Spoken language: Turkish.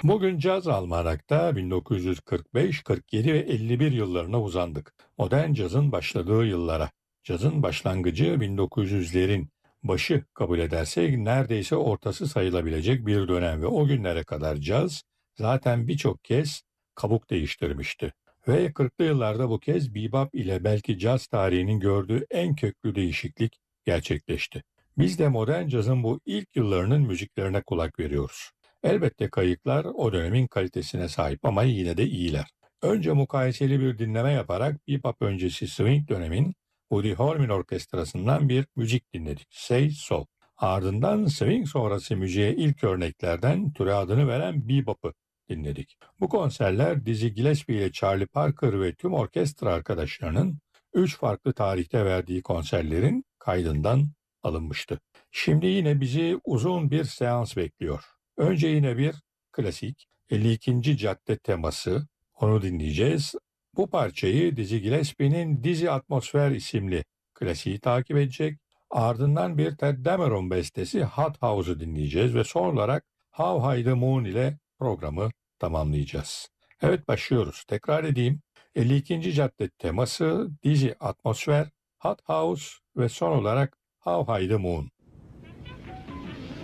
Bugün caz almanakta 1945, 47 ve 51 yıllarına uzandık. Modern cazın başladığı yıllara. Cazın başlangıcı 1900'lerin başı kabul edersek neredeyse ortası sayılabilecek bir dönem ve o günlere kadar caz zaten birçok kez kabuk değiştirmişti. Ve 40'lı yıllarda bu kez bebop ile belki caz tarihinin gördüğü en köklü değişiklik gerçekleşti. Biz de modern cazın bu ilk yıllarının müziklerine kulak veriyoruz. Elbette kayıklar o dönemin kalitesine sahip ama yine de iyiler. Önce mukayeseli bir dinleme yaparak bebop öncesi swing dönemin Woody Herman Orkestrası'ndan bir müzik dinledik. Say So. Ardından swing sonrası müziğe ilk örneklerden türe adını veren bebop'ı dinledik. Bu konserler Dizzy Gillespie ile Charlie Parker ve tüm orkestra arkadaşlarının 3 farklı tarihte verdiği konserlerin kaydından alınmıştı. Şimdi yine bizi uzun bir seans bekliyor. Önce yine bir klasik 52. cadde teması, onu dinleyeceğiz. Bu parçayı Dizzy Gillespie'nin Dizzy Atmosfer isimli klasiği takip edecek. Ardından bir Ted Dameron bestesi Hot House'u dinleyeceğiz ve son olarak How High the Moon ile programı tamamlayacağız. Evet, başlıyoruz. Tekrar edeyim. 52. cadde teması, Dizzy Atmosfer, Hot House ve son olarak How High the Moon.